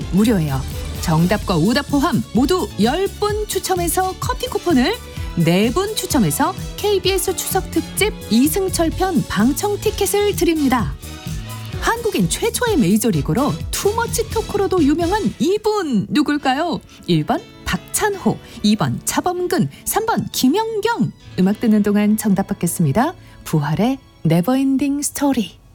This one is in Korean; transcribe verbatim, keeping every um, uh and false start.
무료예요. 정답과 오답 포함 모두 열 분 추첨해서 커피 쿠폰을, 네 분 추첨해서 케이비에스 추석 특집 이승철 편 방청 티켓을 드립니다. 한국인 최초의 메이저리거로 투머치 토크로도 유명한 이분 누굴까요? 일 번 박찬호, 이 번 차범근, 삼 번 김연경. 음악 듣는 동안 정답 받겠습니다. 부활의 네버엔딩 스토리.